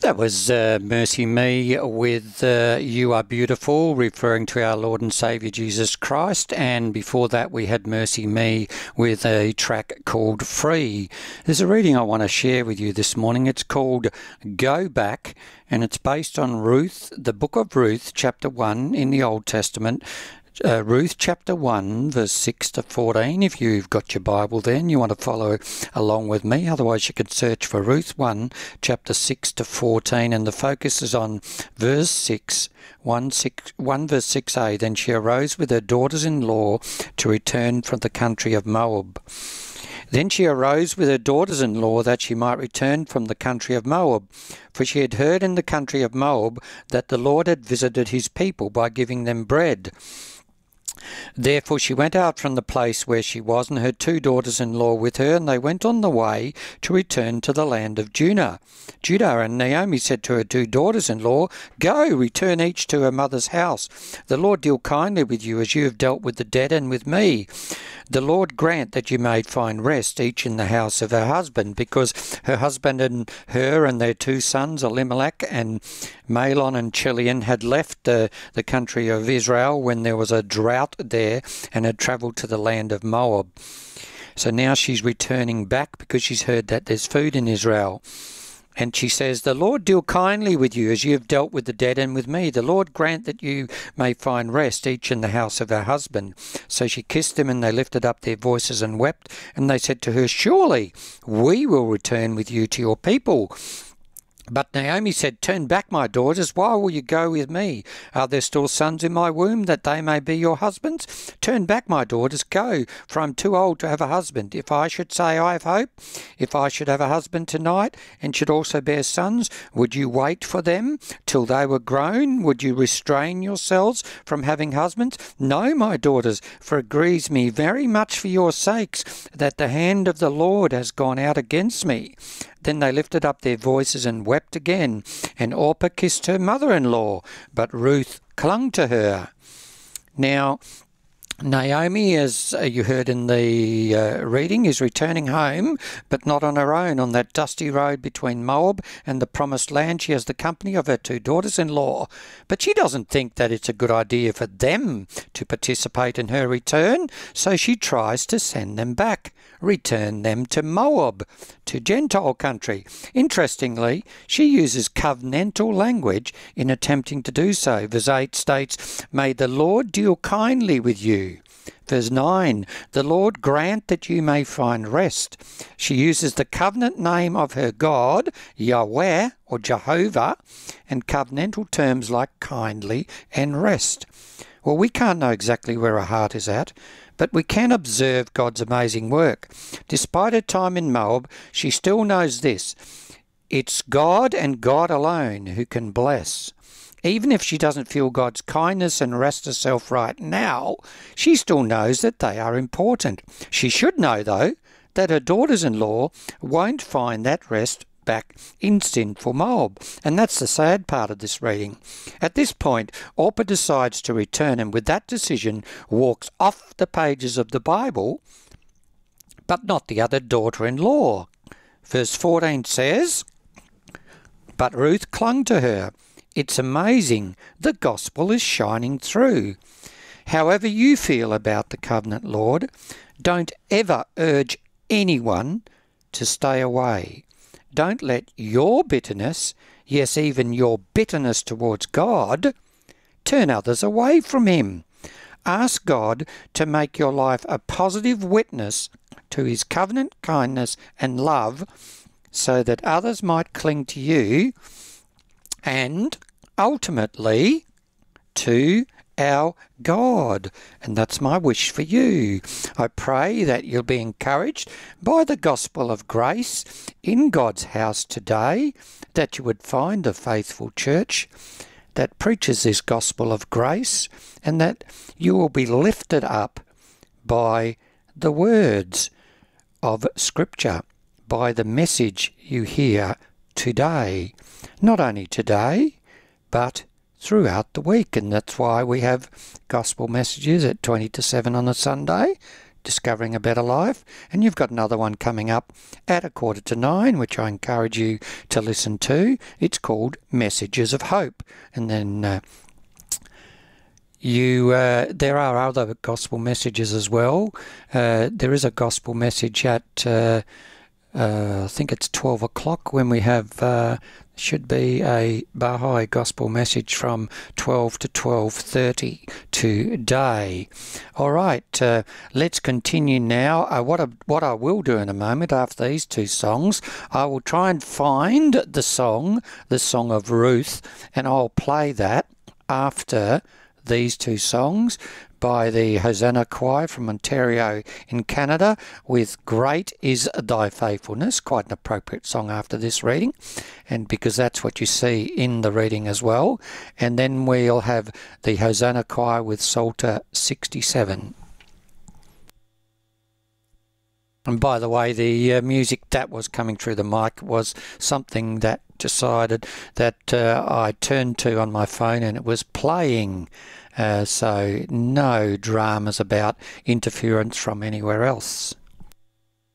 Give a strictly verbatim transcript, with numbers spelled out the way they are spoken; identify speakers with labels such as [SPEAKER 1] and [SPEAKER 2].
[SPEAKER 1] That was uh, Mercy Me with uh, You Are Beautiful, referring to our Lord and Saviour Jesus Christ. And before that, we had Mercy Me with a track called Free. There's a reading I want to share with you this morning. It's called Go Back, and it's based on Ruth, the book of Ruth, chapter one in the Old Testament. Uh, Ruth chapter one, verse six to fourteen. If you've got your Bible there and you want to follow along with me, otherwise you could search for Ruth one, chapter six to fourteen, and the focus is on verse six, one, six, one verse six a. Then she arose with her daughters-in-law to return from the country of Moab. Then she arose with her daughters-in-law that she might return from the country of Moab, for she had heard in the country of Moab that the Lord had visited his people by giving them bread. Therefore she went out from the place where she was, and her two daughters-in-law with her, and they went on the way to return to the land of Judah. Judah and Naomi said to her two daughters-in-law, Go, return each to her mother's house. The Lord deal kindly with you as you have dealt with the dead and with me. The Lord grant that you may find rest, each in the house of her husband, because her husband and her and their two sons, Elimelech and Mahlon and Chilion, had left the, the country of Israel when there was a drought there and had travelled to the land of Moab. So now she's returning back because she's heard that there's food in Israel. And she says, The Lord deal kindly with you as you have dealt with the dead and with me. The Lord grant that you may find rest, each in the house of her husband. So she kissed them, and they lifted up their voices and wept. And they said to her, Surely we will return with you to your people. But Naomi said, Turn back, my daughters. Why will you go with me? Are there still sons in my womb, that they may be your husbands? Turn back, my daughters, go, for I am too old to have a husband. If I should say I have hope, if I should have a husband tonight, and should also bear sons, would you wait for them till they were grown? Would you restrain yourselves from having husbands? No, my daughters, for it grieves me very much for your sakes, that the hand of the Lord has gone out against me. Then they lifted up their voices and wept again, and Orpah kissed her mother-in-law, but Ruth clung to her. Now, Naomi, as you heard in the uh, reading, is returning home, but not on her own. On that dusty road between Moab and the Promised Land, she has the company of her two daughters-in-law. But she doesn't think that it's a good idea for them to participate in her return, so she tries to send them back, return them to Moab, to Gentile country. Interestingly, she uses covenantal language in attempting to do so. Verse eight states, May the Lord deal kindly with you. Verse nine, the Lord grant that you may find rest. She uses the covenant name of her God, Yahweh or Jehovah, and covenantal terms like kindly and rest. Well, we can't know exactly where her heart is at, but we can observe God's amazing work. Despite her time in Moab, she still knows this: it's God and God alone who can bless. Even if she doesn't feel God's kindness and rest herself right now, she still knows that they are important. She should know, though, that her daughters-in-law won't find that rest back in sinful Moab. And that's the sad part of this reading. At this point, Orpah decides to return, and with that decision walks off the pages of the Bible, but not the other daughter-in-law. Verse fourteen says, But Ruth clung to her. It's amazing. The gospel is shining through. However you feel about the covenant, Lord, don't ever urge anyone to stay away. Don't let your bitterness, yes, even your bitterness towards God, turn others away from him. Ask God to make your life a positive witness to his covenant kindness and love, so that others might cling to you and ultimately to our God. And that's my wish for you. I pray that you'll be encouraged by the gospel of grace in God's house today, that you would find a faithful church that preaches this gospel of grace, and that you will be lifted up by the words of Scripture, by the message you hear today. Not only today, but throughout the week. And that's why we have gospel messages at twenty to seven on a Sunday, Discovering a Better Life. And you've got another one coming up at a quarter to nine, which I encourage you to listen to. It's called Messages of Hope. And then uh, you uh, there are other gospel messages as well. Uh, there is a gospel message at, uh, uh, I think it's twelve o'clock when we have... Uh, should be a Baha'i gospel message from twelve to twelve thirty today. All right, uh, let's continue now. Uh, what, I, what I will do in a moment after these two songs, I will try and find the song, the Song of Ruth, and I'll play that after these two songs by the Hosanna Choir from Ontario in Canada with Great is Thy Faithfulness, quite an appropriate song after this reading, and because that's what you see in the reading as well. And then we'll have the Hosanna Choir with Psalter sixty-seven. And by the way, the uh, music that was coming through the mic was something that decided that uh, I turned to on my phone and it was playing. Uh, so no dramas about interference from anywhere else.